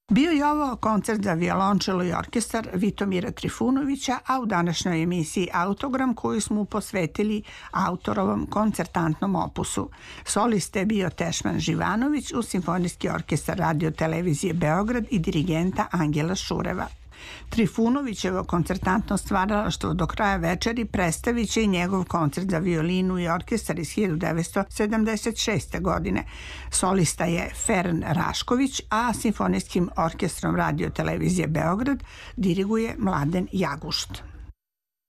Bio je ovo koncert za violončelo i orkestar Vitomira Trifunovića, a u današnjoj emisiji Autogram koju smo posvetili autorovom koncertantnom opusu. Solista je bio Tešman Živanović uz Simfonijski orkestar Radio televizije Beograd i dirigenta Angela Šureva. Trifunovićevo koncertantno stvaralaštvo do kraja večeri predstavit će i njegov koncert za violinu i orkestar iz 1976. godine. Solista je Feren Rašković, a Simfonijskim orkestrom Radio televizije Beograd diriguje Mladen Jagušt.